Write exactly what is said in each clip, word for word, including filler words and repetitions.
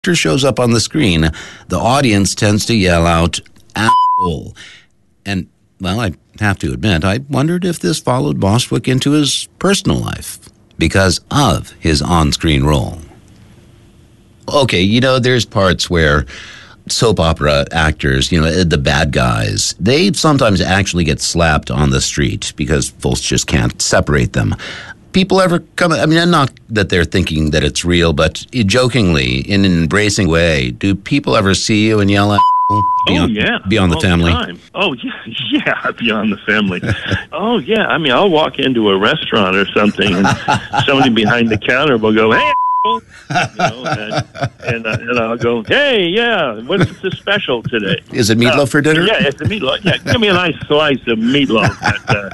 character shows up on the screen, the audience tends to yell out, "Asshole." And, well, I have to admit, I wondered if this followed Bostwick into his personal life because of his on-screen role. Okay, you know, there's parts where soap opera actors, you know, the bad guys, they sometimes actually get slapped on the street because folks just can't separate them. People ever come, I mean, not that they're thinking that it's real, but jokingly, in an embracing way, do people ever see you and yell at Beyond, oh, yeah. Beyond the All Family? The time. Oh, yeah, yeah, Beyond the Family. Oh, yeah, I mean, I'll walk into a restaurant or something, and somebody behind the counter will go, "Hey, you know, and, and, uh, and I'll go, "Hey, yeah, what's the special today?" Is it meatloaf uh, for dinner? Yeah, it's a meatloaf. Yeah, give me a nice slice of meatloaf. But, uh,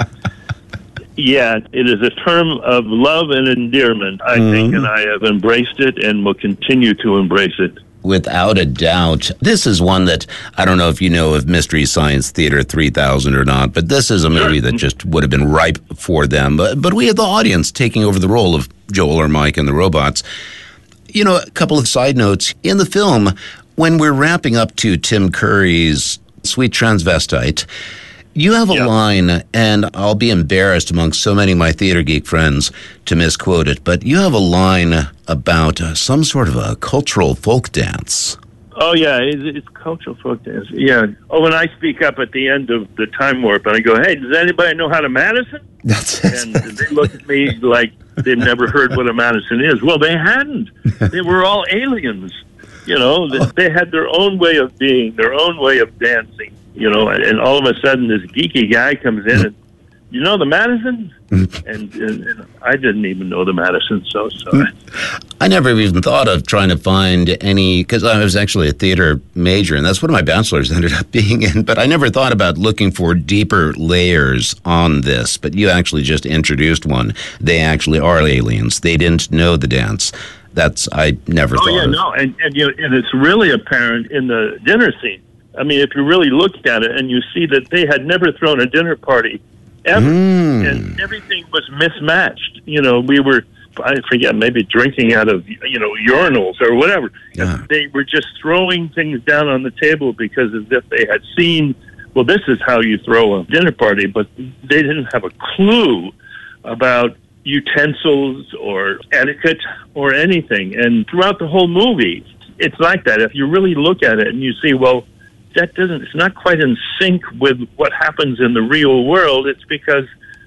yeah, it is a term of love and endearment, I mm-hmm. think, and I have embraced it and will continue to embrace it. Without a doubt. This is one that, I don't know if you know of Mystery Science Theater three thousand or not, but this is a movie that just would have been ripe for them. But, but we had the audience taking over the role of Joel or Mike and the robots. You know, a couple of side notes. In the film, when we're wrapping up to Tim Curry's Sweet Transvestite, you have a yeah. line, and I'll be embarrassed among so many of my theater geek friends to misquote it, but you have a line about uh, some sort of a cultural folk dance. Oh, yeah, it's, it's cultural folk dance. Yeah. Oh, when I speak up at the end of the Time Warp, and I go, "Hey, does anybody know how to Madison?" That's it. And they look at me like they've never heard what a Madison is. Well, they hadn't. They were all aliens. You know, they, they had their own way of being, their own way of dancing. You know, and all of a sudden this geeky guy comes in and, "You know the Madison?" and, and, and I didn't even know the Madison, so... so I, I never even thought of trying to find any, because I was actually a theater major, and that's what my bachelor's ended up being in, but I never thought about looking for deeper layers on this, but you actually just introduced one. They actually are aliens. They didn't know the dance. That's, I never oh, thought yeah, of. no, and, and, you know, and it's really apparent in the dinner scene. I mean, if you really look at it and you see that they had never thrown a dinner party ever, mm. and everything was mismatched. You know, we were, I forget, maybe drinking out of, you know, urinals or whatever. Yeah. They were just throwing things down on the table because as if they had seen, well, this is how you throw a dinner party, but they didn't have a clue about utensils or etiquette or anything. And throughout the whole movie, it's like that. If you really look at it and you see, well, that doesn't, it's not quite in sync with what happens in the real world. It's because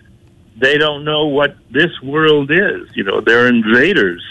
they don't know what this world is. You know, they're invaders.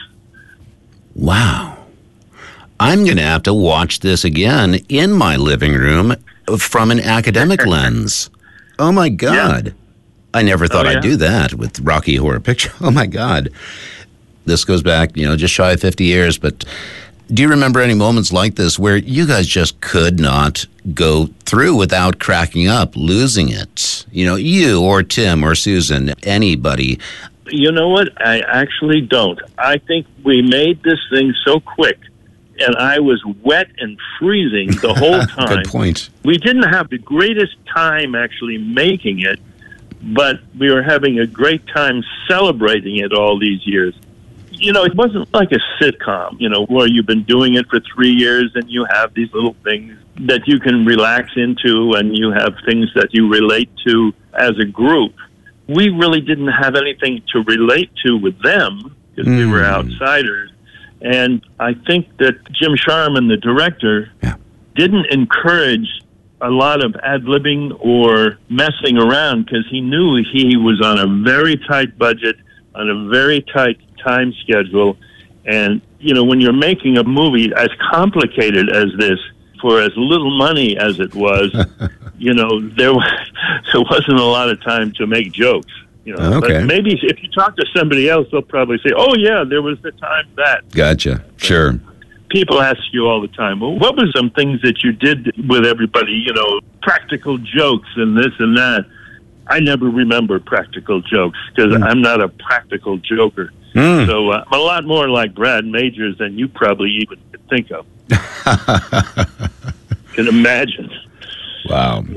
Wow. I'm going to have to watch this again in my living room from an academic lens. Oh, my God. Yeah. I never thought oh, yeah. I'd do that with Rocky Horror Picture. Oh, my God. This goes back, you know, just shy of fifty years, but... Do you remember any moments like this where you guys just could not go through without cracking up, losing it? You know, you or Tim or Susan, anybody. You know what? I actually don't. I think we made this thing so quick, and I was wet and freezing the whole time. Good point. We didn't have the greatest time actually making it, but we were having a great time celebrating it all these years. You know, it wasn't like a sitcom, you know, where you've been doing it for three years and you have these little things that you can relax into and you have things that you relate to as a group. We really didn't have anything to relate to with them because mm. we were outsiders. And I think that Jim Sharman, the director, yeah. didn't encourage a lot of ad-libbing or messing around because he knew he was on a very tight budget, on a very tight time schedule. And, you know, when you're making a movie as complicated as this for as little money as it was, you know, there, there wasn't a lot of time to make jokes. You know, okay. But maybe if you talk to somebody else, they'll probably say, "Oh, yeah, there was the time that." Gotcha. Sure. People ask you all the time, well, what were some things that you did with everybody, you know, practical jokes and this and that? I never remember practical jokes because mm. I'm not a practical joker. Mm. So uh, I'm a lot more like Brad Majors than you probably even could think of. Can imagine. Wow. Yeah.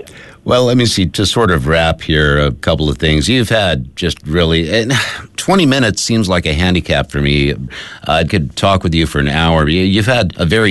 Well, let me see, to sort of wrap here, a couple of things. You've had just really, and twenty minutes seems like a handicap for me. I could talk with you for an hour. You've had a very